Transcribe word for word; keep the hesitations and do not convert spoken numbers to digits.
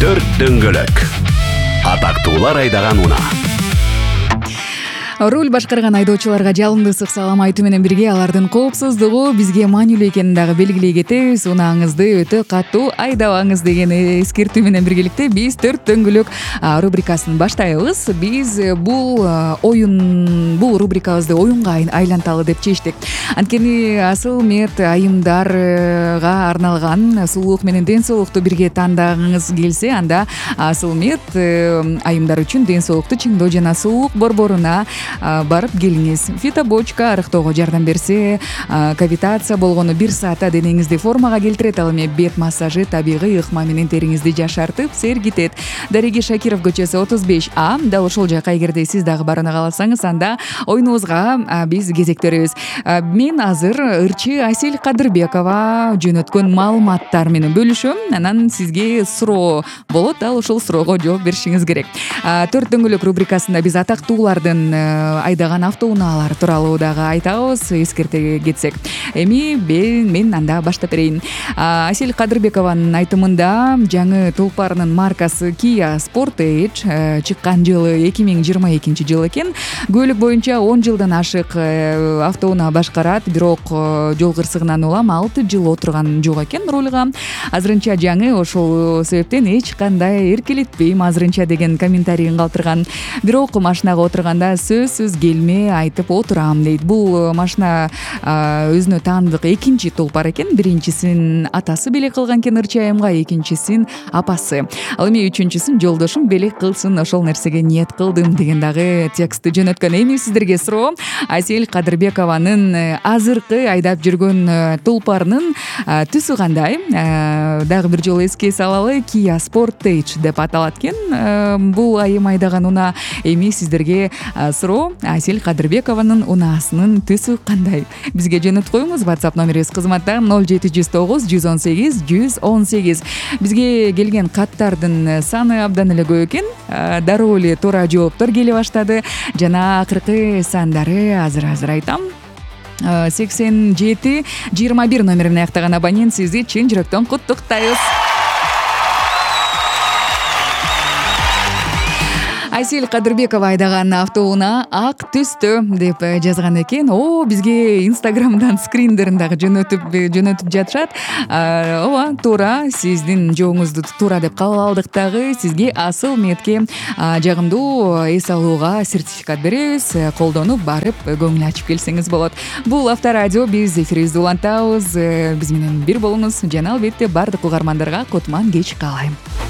Төрт дөңгөлөк. Атактуулар айдаган унаа. Руль башкарган айдоочуларга жалынды ысык салам айтуу менен бирге алардын коопсуздугу бизге маанилүү экенин дагы белгилей кетебиз. Унааңызды өтө катуу айдабаңыз деген эскертүү менен биргеликте биз төрт дөңгөлөк рубрикасын баштайбыз. Биз бул оюн бул рубрикабызды оюнга айланталы деп чечтик. Анткени асыл мед айымдарга арналган сулуулук менен ден соолукту бирге тандагыңыз келсе, анда асыл мед айымдар үчүн ден соолукту чыңдоо жана сулуулук борборуна барып келиңиз. Фитобочка арыктоого жардам берсе, кавитация болгону бир саатта денеңизди формага келтирет. Ал эми бет массажы табигый ыкма менен териңизди жашартып, сергитет. Дариги Шакиров көчөсү отуз беш А. Дал ошол жака эгерде сиз дагы барууну кааласаңыз, анда оюнубузга биз кезектөрөбүз. Мен азыр ырчы Асель Кадырбекова жөнөткөн маалыматтар менен бөлүшөм. Анан сизге суроо болот, дал ошол суроого жооп беришиңиз керек. Төрт дөңгөлөк рубрикасында биз атактуулардын айдаган автоунаалар тууралуу дагы айтабыз, эскерте кетсек. Эми мен анда баштап берейин. Асель Кадырбекованын айтымында жаңы тулпарынын маркасы Kia Sportage чыккан жылы эки миң жыйырма экинчи жыл экен. Көлүк боюнча он жылдан ашык автоунаа башкарат, бирок жол кырсыгынан улам алты жыл отурган жок экен рульга. Азырынча жаңы, ошол себептен эч кандай эркелетпейм азырынча деген комментарийин калтырган. Бирок машинага отурганда сөзсүз келме айтып отурам дейт. Бул машина өзүнө таандык экинчи тулпар экен. Биринчисин атасы белек кылган экен ырчы айымга, экинчисин апасы. Ал эми үчүнчүсүн жолдошум белек кылсын, ошол нерсеге ниет кылдым деген дагы текстти жөнөткөн. Эми сиздерге суроо: Асель Кадырбекованын азыркы айдап жүргөн тулпарынын түсү кандай? Дагы бир жолу эске салалы, Kia Sportage деп аталат экен. Бул айым айдаган унаа. Эми сиздерге суроо: Асель Кадырбекованын унаасынын түсү кандай? Бизге жөнөтүп коюңуз. WhatsApp номерибиз кызматта ноль жети жүз тогуз жүз он сегиз жүз он сегиз. Бизге келген каттардын саны абдан эле көп экен. Дароо эле туура жооптор келе баштады. Жана акыркы сандары азыр-азыр айтам. сексен жети жыйырма бир номер менен аяктаган абонент, сизди чын жүрөктөн куттуктайбыз. Асель Кадырбекова айдаган автоунаа ак түстө деп жазган экен. О, бизге Инстаграмдан скриндерин дагы жөнөтүп жөнөтүп жатышат. Ооба, туура, сиздин жоңуңузду туура деп кабыл алдык дагы. Сизге асыл медке жагымдуу эс алууга сертификат беребиз. Колдонуп барып көңүл ачып келсеңиз болот. Бул Авторадио, биз эфирибизди улантабыз. Биз менен бир болуңуз. Жана албетте бардык угармандарга кутман кеч каалайм.